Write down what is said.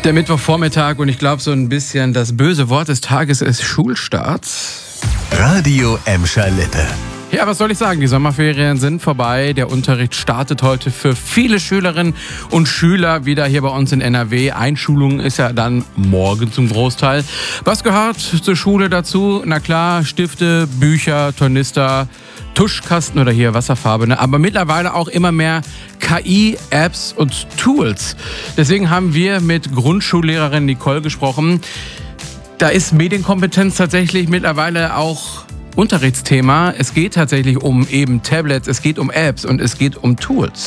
Der Mittwochvormittag und ich glaube so ein bisschen das böse Wort des Tages ist Schulstart. Radio Emscher Lippe. Ja, was soll ich sagen? Die Sommerferien sind vorbei. Der Unterricht startet heute für viele Schülerinnen und Schüler wieder hier bei uns in NRW. Einschulung ist ja dann morgen zum Großteil. Was gehört zur Schule dazu? Na klar, Stifte, Bücher, Tornister, Tuschkasten oder hier Wasserfarbe, ne? Aber mittlerweile auch immer mehr KI, Apps und Tools. Deswegen haben wir mit Grundschullehrerin Nicole gesprochen. Da ist Medienkompetenz tatsächlich mittlerweile auch Unterrichtsthema. Es geht tatsächlich um eben Tablets, es geht um Apps und es geht um Tools.